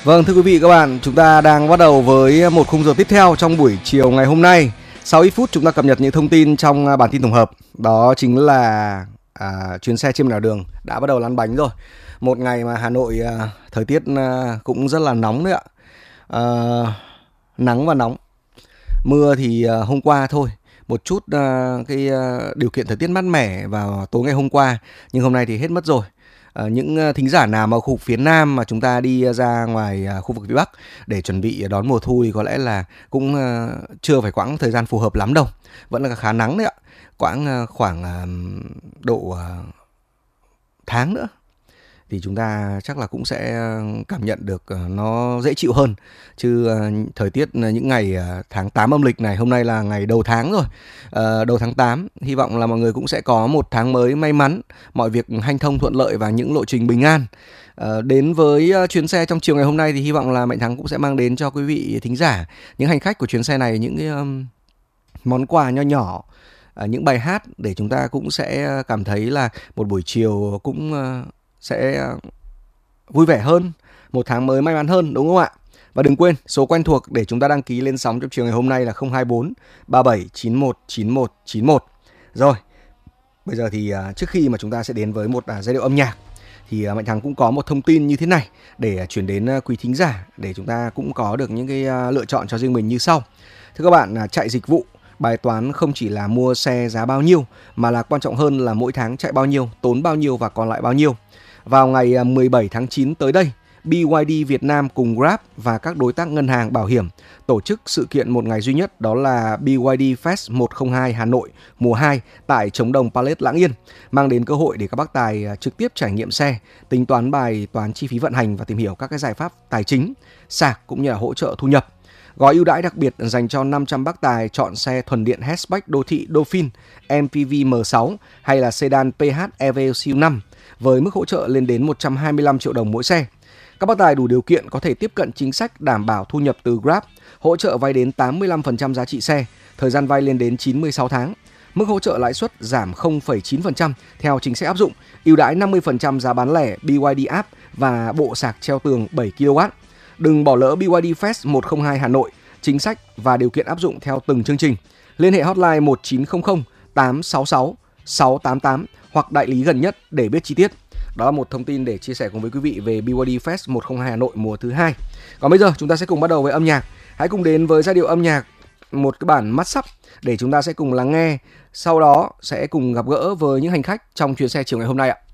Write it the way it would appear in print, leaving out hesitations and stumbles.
Vâng, thưa quý vị các bạn, chúng ta đang bắt đầu với một khung giờ tiếp theo trong buổi chiều ngày hôm nay. Sau ít phút chúng ta cập nhật những thông tin trong bản tin tổng hợp. Đó chính là chuyến xe trên đảo đường đã bắt đầu lăn bánh rồi. Một ngày mà Hà Nội thời tiết cũng rất là nóng đấy ạ. Nắng và nóng. Mưa thì hôm qua thôi. Một chút điều kiện thời tiết mát mẻ vào tối ngày hôm qua, nhưng hôm nay thì hết mất rồi. Những thính giả nào mà khu vực phía Nam mà chúng ta đi ra ngoài khu vực phía Bắc để chuẩn bị đón mùa thu thì có lẽ là cũng chưa phải quãng thời gian phù hợp lắm đâu. Vẫn là khá nắng đấy ạ. Khoảng độ tháng nữa thì chúng ta chắc là cũng sẽ cảm nhận được nó dễ chịu hơn. Chứ thời tiết những ngày tháng 8 âm lịch này, hôm nay là ngày đầu tháng rồi, đầu tháng 8, hy vọng là mọi người cũng sẽ có một tháng mới may mắn, mọi việc hanh thông thuận lợi và những lộ trình bình an. Đến với chuyến xe trong chiều ngày hôm nay thì hy vọng là Mạnh Thắng cũng sẽ mang đến cho quý vị thính giả, những hành khách của chuyến xe này, những cái món quà nho nhỏ, những bài hát để chúng ta cũng sẽ cảm thấy là một buổi chiều cũng sẽ vui vẻ hơn, một tháng mới may mắn hơn, đúng không ạ? Và đừng quên số quen thuộc để chúng ta đăng ký lên sóng trong chiều ngày hôm nay là 024 37 91 91 91. Rồi, bây giờ thì trước khi mà chúng ta sẽ đến với một giai điệu âm nhạc thì Mạnh Thắng cũng có một thông tin như thế này để chuyển đến quý thính giả, để chúng ta cũng có được những cái lựa chọn cho riêng mình như sau. Thưa các bạn, chạy dịch vụ, bài toán không chỉ là mua xe giá bao nhiêu mà là quan trọng hơn là mỗi tháng chạy bao nhiêu, tốn bao nhiêu và còn lại bao nhiêu. Vào ngày 17 tháng 9 tới đây, BYD Việt Nam cùng Grab và các đối tác ngân hàng bảo hiểm tổ chức sự kiện một ngày duy nhất, đó là BYD Fest 102 Hà Nội mùa 2 tại Trống Đồng Palace Láng Yên, mang đến cơ hội để các bác tài trực tiếp trải nghiệm xe, tính toán bài toán chi phí vận hành và tìm hiểu các cái giải pháp tài chính, sạc cũng như là hỗ trợ thu nhập. Gói ưu đãi đặc biệt dành cho 500 bác tài chọn xe thuần điện hatchback đô thị Dolphin, MPV M6 hay là sedan PHEV siêu 5 với mức hỗ trợ lên đến 125 triệu đồng mỗi xe. Các bác tài đủ điều kiện có thể tiếp cận chính sách đảm bảo thu nhập từ Grab, hỗ trợ vay đến 85% giá trị xe, thời gian vay lên đến 96 tháng. Mức hỗ trợ lãi suất giảm 0,9% theo chính sách áp dụng, ưu đãi 50% giá bán lẻ BYD app và bộ sạc treo tường 7 kW. Đừng bỏ lỡ BYD Fest 102 Hà Nội, chính sách và điều kiện áp dụng theo từng chương trình. Liên hệ hotline 1900 866 688 hoặc đại lý gần nhất để biết chi tiết. Đó là một thông tin để chia sẻ cùng với quý vị về BYD Fest 102 Hà Nội mùa thứ 2. Còn bây giờ chúng ta sẽ cùng bắt đầu với âm nhạc. Hãy cùng đến với giai điệu âm nhạc, một cái bản mắt sắp để chúng ta sẽ cùng lắng nghe. Sau đó sẽ cùng gặp gỡ với những hành khách trong chuyến xe chiều ngày hôm nay ạ.